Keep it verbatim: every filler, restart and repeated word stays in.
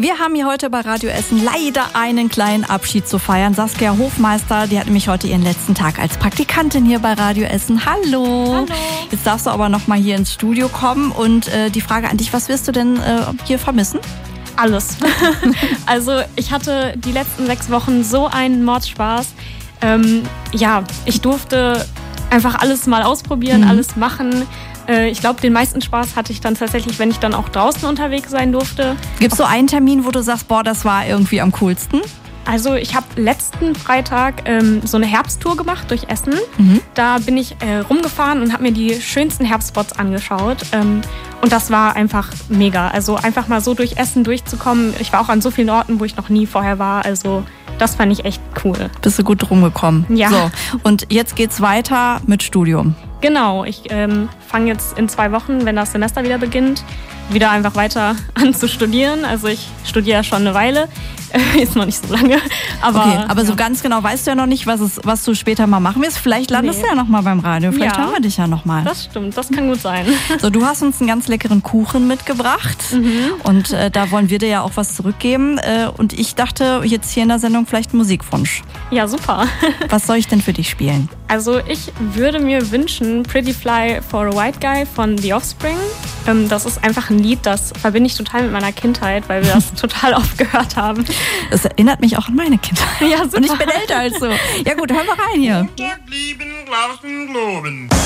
Wir haben hier heute bei Radio Essen leider einen kleinen Abschied zu feiern. Saskia Hofmeister, die hat nämlich heute ihren letzten Tag als Praktikantin hier bei Radio Essen. Hallo. Hallo. Jetzt darfst du aber noch mal hier ins Studio kommen und äh, die Frage an dich, was wirst du denn äh, hier vermissen? Alles. Also ich hatte die letzten sechs Wochen so einen Mordspaß. Ähm, ja, ich durfte einfach alles mal ausprobieren, mhm. alles machen. Äh, ich glaube, den meisten Spaß hatte ich dann tatsächlich, wenn ich dann auch draußen unterwegs sein durfte. Gibt es so einen Termin, wo du sagst, boah, das war irgendwie am coolsten? Also ich habe letzten Freitag ähm, so eine Herbsttour gemacht durch Essen. Mhm. Da bin ich äh, rumgefahren und habe mir die schönsten Herbstspots angeschaut. Ähm, und das war einfach mega. Also einfach mal so durch Essen durchzukommen. Ich war auch an so vielen Orten, wo ich noch nie vorher war. Also das fand ich echt cool. Bist du gut rumgekommen? Ja. So, und jetzt geht's weiter mit Studium. Genau, ich ähm, fange jetzt in zwei Wochen, wenn das Semester wieder beginnt, wieder einfach weiter an zu studieren. Also ich studiere ja schon eine Weile, äh, ist noch nicht so lange. Aber, okay, aber ja. so ganz genau weißt du ja noch nicht, was, es, was du später mal machen wirst. Vielleicht landest nee. du ja noch mal beim Radio, vielleicht ja, hören wir dich ja noch mal. Das stimmt, das kann gut sein. So, du hast uns einen ganz leckeren Kuchen mitgebracht mhm. und äh, da wollen wir dir ja auch was zurückgeben. Äh, und ich dachte jetzt hier in der Sendung vielleicht Musikwunsch. Ja, super. Was soll ich denn für dich spielen? Also ich würde mir wünschen Pretty Fly for a White Guy von The Offspring. Ähm, das ist einfach ein Lied, das verbinde ich total mit meiner Kindheit, weil wir das total oft gehört haben. Das erinnert mich auch an meine Kindheit. Ja, super. Und ich bin älter als so. Ja gut, hören wir rein hier. Lieben, glauben, globen.